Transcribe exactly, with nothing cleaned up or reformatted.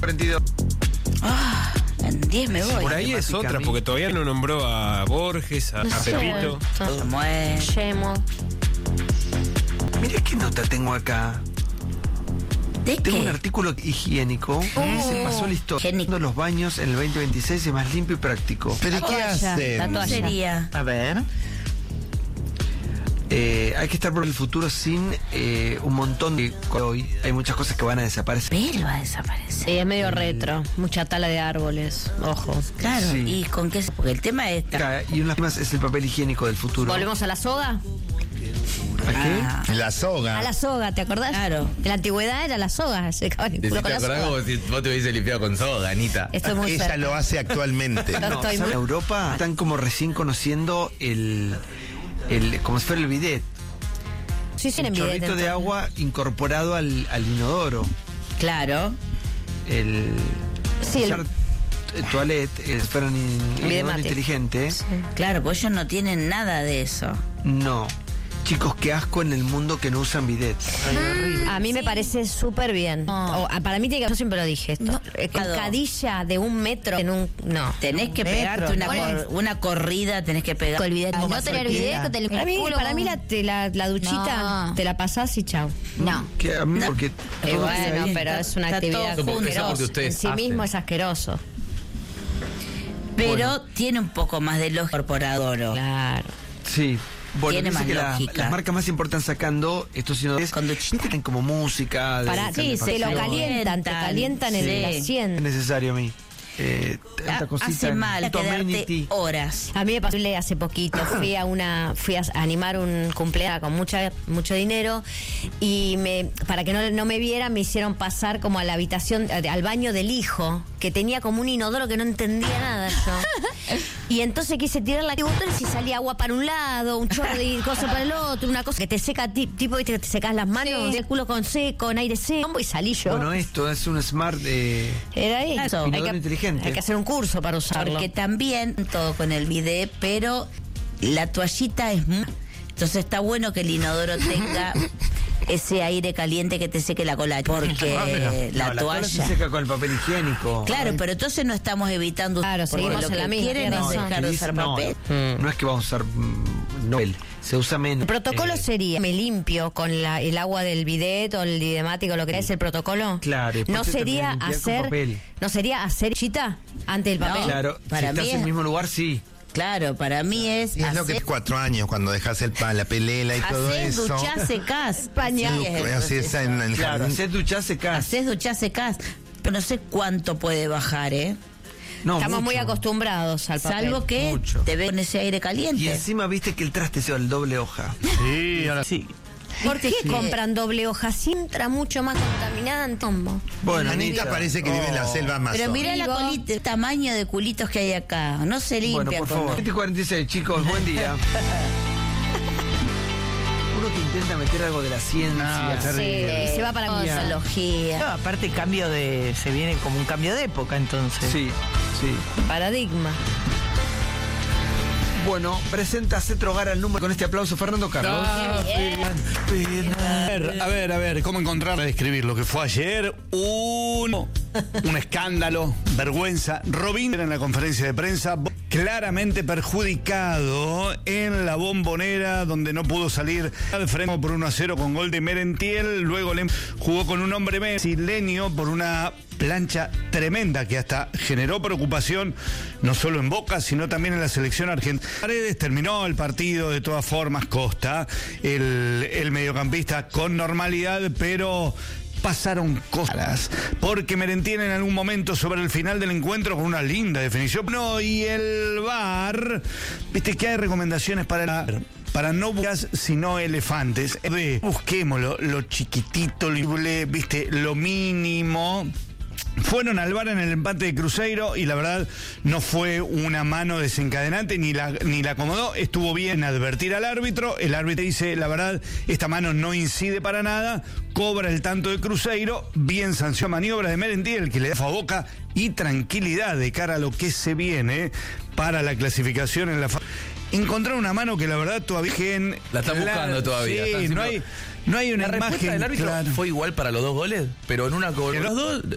cuarenta y dos. Ah, en diez me voy. Por ahí es otra, porque todavía no nombró a Borges, a, No a sé. Pepito. Samuel. Yemo. Mira qué nota tengo acá. ¿De Tengo un qué? artículo higiénico que Oh. se pasó la historia. Higiénico. Los baños en el veinte veintiséis es más limpio y práctico. ¿Pero La qué toalla, hacen? la ¿Cómo toalla. sería? A ver. Eh, hay que estar por el futuro sin eh, un montón de... Hoy hay muchas cosas que van a desaparecer. Pero va a desaparecer. Sí, es medio retro. Mucha tala de árboles. Ojo. Claro, Sí. ¿y con qué? Porque el tema es... Acá, y una más es el papel higiénico del futuro. ¿Volvemos a la soga? ¿A qué? Ah, La soga. A la soga, ¿te acordás? Claro. En la antigüedad era la soga. Se secaban el ¿Te culo con la acordás soga. como si vos te hubiese limpiado con soda, Anita? Esto es muy Ella cerca. lo hace actualmente. No, No, estoy ¿saben? muy- En Europa están como recién conociendo el... el como si fuera el bidet. Sí, sí, Un en chorrito evidente, de agua incorporado al, al inodoro. claro. El... Sí, el- usar, eh, toilette, eh, si fuera un in- inodoro Bidemate. inteligente. Claro, pues ellos no tienen nada de eso. No. Chicos, qué asco en el mundo que no usan bidets. A mí me parece súper bien. No. O, a- para mí tiene que... Yo siempre lo dije esto. No. Eh, Con Claro. cadilla de un metro en un... No. Tenés que metro, pegarte una, ¿no? cor- una corrida, tenés que pegar. Olvidate. No tener video, te Para mí, para mí la, te- la, la duchita No. te la pasás y chau. No. Que a mí No. porque... Y todo bueno, queda ahí. pero es una Está actividad todo junto. Eso porque asquerosa. ustedes En sí hacen. mismo es asqueroso. Pero Bueno. tiene un poco más de lógica incorporador. Claro. Sí. Bueno, Tiene dice más que la- lógica. las marcas más importantes sacando estos inodoros Con duchita. viste que tienen como música de Para, sí, se lo calefacción. calientan, te calientan en Sí. el Es asiento. necesario a mí. Eh, tanta Ha- cosita Hace en mal Punto quedarte Amenity. horas. A mí me pasó hace poquito, fui a una, fui a animar un cumpleaños con mucha, mucho dinero y me, para que no, no me vieran me hicieron pasar como a la habitación, a- al baño del hijo, que tenía como un inodoro que no entendía nada yo. Y entonces quise tirar la botones y salía agua para un lado, un chorro de cosas para el otro, una cosa que te seca, ti- tipo, viste que te secas las manos, el culo con seco, con aire seco, y salí yo. Bueno, esto es un smart eh, Era ahí. Eso. Hay inodoro que, inteligente. hay que hacer un curso para usarlo. Porque también todo con el bidet, pero la toallita es muy... Entonces está bueno que el inodoro tenga ese aire caliente que te seque la cola, porque Ah, mira. la No, toalla... se seca con el papel higiénico. Claro, pero entonces no estamos evitando... Claro, porque seguimos lo en que la misma, quieren tiene es razón. dejar de Que usar dice- no, papel. No, es que vamos a usar mm, Nobel, se usa menos. ¿El protocolo Eh, sería, me limpio con la, el agua del bidet o el bidemático, lo que es el protocolo? Claro, y después No te sería terminas de limpiar con hacer, papel. no sería hacer chita antes del No. papel. Claro, Para si mí estás es- en el mismo lugar, sí. Claro, para mí es... Y es lo que hacer- es cuatro años, cuando dejas el pa- la pelela y todo Hacés, eso. duchás, secás. Pañal. Así es el Así es en el Claro, jardín. hacer duchar, secar. Hacés, duchás, secás. Pero no sé cuánto puede bajar, ¿eh? No, Estamos mucho. muy acostumbrados al papel. Salvo que Mucho. te ve con ese aire Y caliente. encima viste que el traste sea el doble hoja. Sí, ahora sí. ¿Por qué Sí. compran doble hoja? Si entra mucho más contaminante. Tombo. Bueno, Anita parece que vive en la selva más. Pero mira la Digo- colita, el tamaño de culitos que hay acá. No se limpia. Bueno, por con- favor. veinte cuarenta y seis, chicos, buen día. Uno que intenta meter algo de la ciencia. No, Sí, terrible. y se va para No, allá. zoología. No, aparte cambio de, se viene como un cambio de época entonces. Sí, sí. Paradigma. Bueno, presenta Cetro Hogar al número con este aplauso, Fernando Carlos. A ver, a ver, a ver, ¿cómo encontrar a describir lo que fue ayer? Un, un escándalo, vergüenza. Robin en la conferencia de prensa, claramente perjudicado en la Bombonera, donde no pudo salir al frente por uno a cero con gol de Merentiel. Luego le jugó con un hombre brasileño por una plancha tremenda que hasta generó preocupación no solo en Boca, sino también en la selección argentina. Paredes terminó el partido de todas formas, Costa, el, el mediocampista con normalidad, pero pasaron cosas, porque Merentiel en algún momento sobre el final del encuentro con una linda definición. No, y el V A R, viste que hay recomendaciones para el para no buscar sino elefantes. De busquemos lo, lo chiquitito, lo, viste, lo mínimo. Fueron al V A R en el empate de Cruzeiro y la verdad no fue una mano desencadenante ni la, ni la acomodó. Estuvo bien advertir al árbitro. El árbitro dice, la verdad, esta mano no incide para nada. Cobra el tanto de Cruzeiro. Bien sancionó maniobra de Merentiel, que le da a Boca y tranquilidad de cara a lo que se viene para la clasificación en la fa- Encontrar una mano que la verdad todavía... en- La está buscando todavía. Sí, Está no haciendo- hay, no hay una La respuesta imagen del árbitro clara. fue igual para los dos goles, pero en una cobró En los dos,